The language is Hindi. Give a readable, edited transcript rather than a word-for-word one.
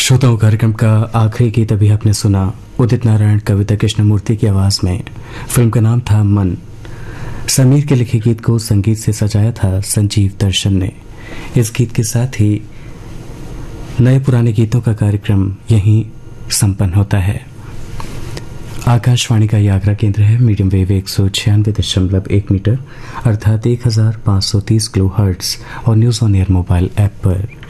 श्रोताओं, कार्यक्रम का आखिरी गीत अभी आपने सुना उदित नारायण कविता कृष्णमूर्ति की आवाज में। फिल्म का नाम था मन। समीर के लिखे गीत को संगीत से सजाया था संजीव दर्शन ने। इस गीत के साथ ही नए पुराने गीतों का कार्यक्रम यहीं संपन्न होता है। आकाशवाणी का ये आगरा केंद्र है। मीडियम वेव 196.1 मीटर अर्थात 1530 किलो हर्ट्ज और news on air mobile app पर